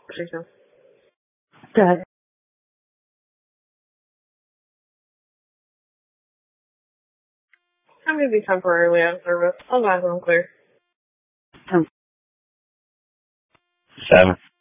Go ahead. I'm going to be temporarily out of service. I'll go when I'm clear. 7.